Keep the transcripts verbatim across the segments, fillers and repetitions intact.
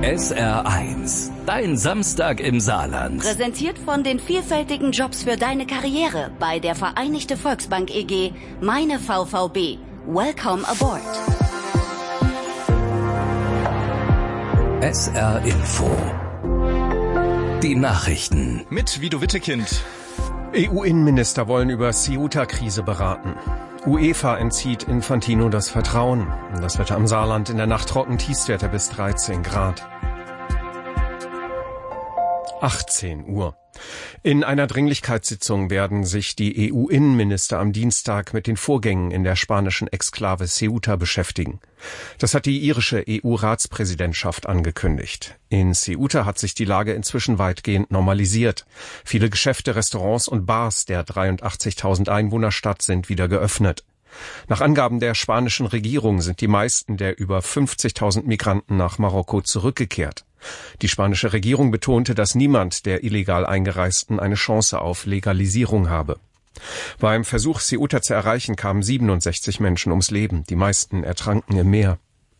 S R eins, dein Samstag im Saarland. Präsentiert von den vielfältigen Jobs für deine Karriere bei der Vereinigte Volksbank E G, meine V V B. Welcome aboard. S R Info. Die Nachrichten. Mit Vido Wittekind. E U-Innenminister wollen über Ceuta-Krise beraten. UEFA entzieht Infantino das Vertrauen. Das Wetter am Saarland in der Nacht trocken, Tiefstwerte bis dreizehn Grad. achtzehn Uhr. In einer Dringlichkeitssitzung werden sich die E U-Innenminister am Dienstag mit den Vorgängen in der spanischen Exklave Ceuta beschäftigen. Das hat die irische E U-Ratspräsidentschaft angekündigt. In Ceuta hat sich die Lage inzwischen weitgehend normalisiert. Viele Geschäfte, Restaurants und Bars der dreiundachtzigtausend Einwohnerstadt sind wieder geöffnet. Nach Angaben der spanischen Regierung sind die meisten der über fünfzigtausend Migranten nach Marokko zurückgekehrt. Die spanische Regierung betonte, dass niemand der illegal Eingereisten eine Chance auf Legalisierung habe. Beim Versuch, Ceuta zu erreichen, kamen siebenundsechzig Menschen ums Leben. Die meisten ertranken im Meer.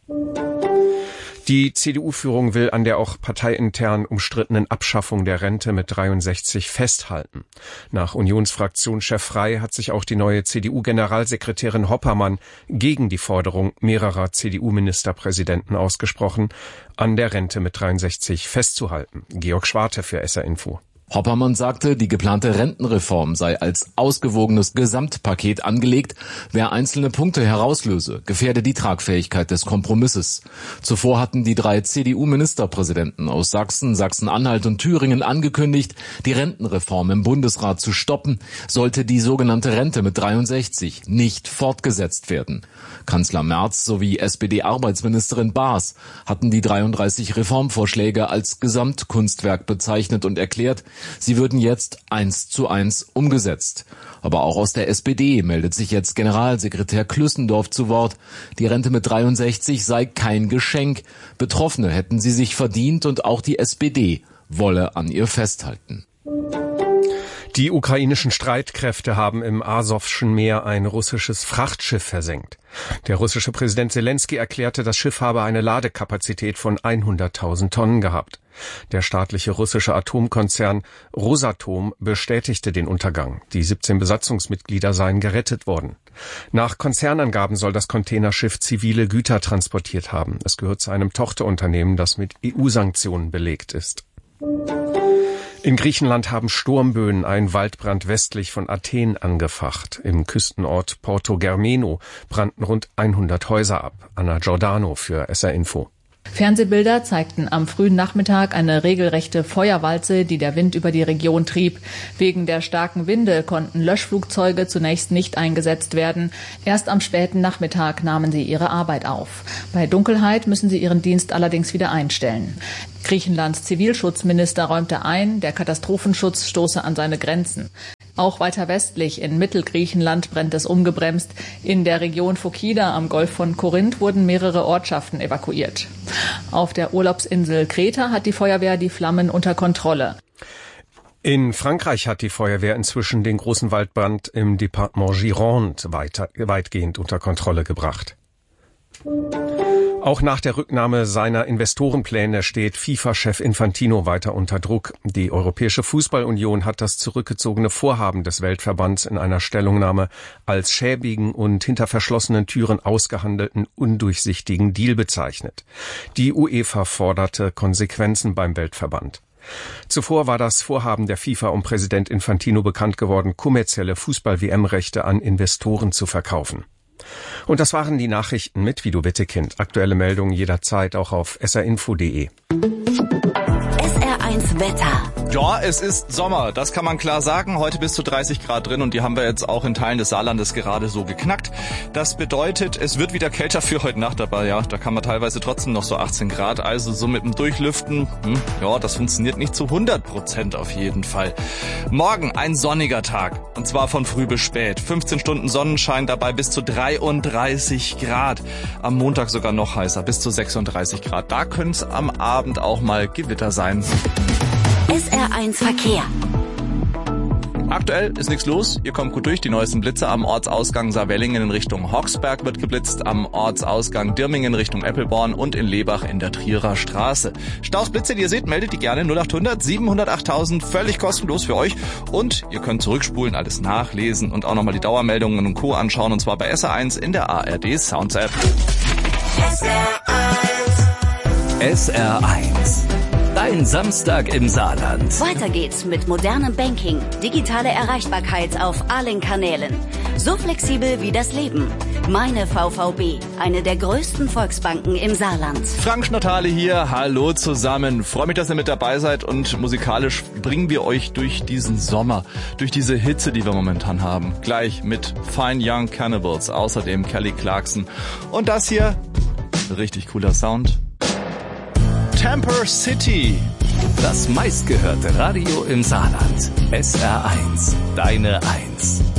Die C D U-Führung will an der auch parteiintern umstrittenen Abschaffung der Rente mit dreiundsechzig festhalten. Nach Unionsfraktionschef Frey hat sich auch die neue C D U-Generalsekretärin Hoppermann gegen die Forderung mehrerer C D U-Ministerpräsidenten ausgesprochen, an der Rente mit dreiundsechzig festzuhalten. Georg Schwarte für S R Info. Hoppermann sagte, die geplante Rentenreform sei als ausgewogenes Gesamtpaket angelegt. Wer einzelne Punkte herauslöse, gefährde die Tragfähigkeit des Kompromisses. Zuvor hatten die drei C D U-Ministerpräsidenten aus Sachsen, Sachsen-Anhalt und Thüringen angekündigt, die Rentenreform im Bundesrat zu stoppen, sollte die sogenannte Rente mit dreiundsechzig nicht fortgesetzt werden. Kanzler Merz sowie S P D-Arbeitsministerin Baas hatten die dreiunddreißig Reformvorschläge als Gesamtkunstwerk bezeichnet und erklärt, sie würden jetzt eins zu eins umgesetzt. Aber auch aus der S P D meldet sich jetzt Generalsekretär Klüssendorf zu Wort. Die Rente mit dreiundsechzig sei kein Geschenk. Betroffene hätten sie sich verdient und auch die S P D wolle an ihr festhalten. Die ukrainischen Streitkräfte haben im Asowschen Meer ein russisches Frachtschiff versenkt. Der russische Präsident Selenskyj erklärte, das Schiff habe eine Ladekapazität von hunderttausend Tonnen gehabt. Der staatliche russische Atomkonzern Rosatom bestätigte den Untergang. Die siebzehn Besatzungsmitglieder seien gerettet worden. Nach Konzernangaben soll das Containerschiff zivile Güter transportiert haben. Es gehört zu einem Tochterunternehmen, das mit E U-Sanktionen belegt ist. In Griechenland haben Sturmböen einen Waldbrand westlich von Athen angefacht. Im Küstenort Porto Germeno brannten rund hundert Häuser ab. Anna Giordano für S R Info. Fernsehbilder zeigten am frühen Nachmittag eine regelrechte Feuerwalze, die der Wind über die Region trieb. Wegen der starken Winde konnten Löschflugzeuge zunächst nicht eingesetzt werden. Erst am späten Nachmittag nahmen sie ihre Arbeit auf. Bei Dunkelheit müssen sie ihren Dienst allerdings wieder einstellen. Griechenlands Zivilschutzminister räumte ein, der Katastrophenschutz stoße an seine Grenzen. Auch weiter westlich in Mittelgriechenland brennt es ungebremst. In der Region Phokida am Golf von Korinth wurden mehrere Ortschaften evakuiert. Auf der Urlaubsinsel Kreta hat die Feuerwehr die Flammen unter Kontrolle. In Frankreich hat die Feuerwehr inzwischen den großen Waldbrand im Departement Gironde weiter, weitgehend unter Kontrolle gebracht. Auch nach der Rücknahme seiner Investorenpläne steht FIFA-Chef Infantino weiter unter Druck. Die Europäische Fußballunion hat das zurückgezogene Vorhaben des Weltverbands in einer Stellungnahme als schäbigen und hinter verschlossenen Türen ausgehandelten undurchsichtigen Deal bezeichnet. Die UEFA forderte Konsequenzen beim Weltverband. Zuvor war das Vorhaben der FIFA um Präsident Infantino bekannt geworden, kommerzielle Fußball-W M-Rechte an Investoren zu verkaufen. Und das waren die Nachrichten mit Vido Wittekind. Aktuelle Meldungen jederzeit auch auf s r info punkt d e. S R eins Wetter. Ja, es ist Sommer, das kann man klar sagen. Heute bis zu dreißig Grad drin und die haben wir jetzt auch in Teilen des Saarlandes gerade so geknackt. Das bedeutet, es wird wieder kälter für heute Nacht, aber ja, da kann man teilweise trotzdem noch so achtzehn Grad. Also so mit dem Durchlüften, hm, ja, das funktioniert nicht zu hundert Prozent auf jeden Fall. Morgen ein sonniger Tag und zwar von früh bis spät. fünfzehn Stunden Sonnenschein, dabei bis zu dreiunddreißig Grad. Am Montag sogar noch heißer, bis zu sechsunddreißig Grad. Da könnte es am Abend auch mal Gewitter sein. S R eins Verkehr. Aktuell ist nichts los, ihr kommt gut durch. Die neuesten Blitze am Ortsausgang Saarwellingen in Richtung Hochsberg wird geblitzt, am Ortsausgang Dirmingen Richtung Eppelborn und in Lebach in der Trierer Straße. Staus, Blitze, die ihr seht, meldet die gerne null acht hundert siebenhundertachttausend, völlig kostenlos für euch. Und ihr könnt zurückspulen, alles nachlesen und auch nochmal die Dauermeldungen und Co. anschauen, und zwar bei S R eins in der A R D Sounds App. S R eins. Dein Samstag im Saarland. Weiter geht's mit modernem Banking, digitale Erreichbarkeit auf allen Kanälen. So flexibel wie das Leben. Meine V V B, eine der größten Volksbanken im Saarland. Frank Schnottale hier, hallo zusammen. Freue mich, dass ihr mit dabei seid, und musikalisch bringen wir euch durch diesen Sommer, durch diese Hitze, die wir momentan haben. Gleich mit Fine Young Cannibals, außerdem Kelly Clarkson. Und das hier, richtig cooler Sound. Temper City. Das meistgehörte Radio im Saarland. S R eins. Deine Eins.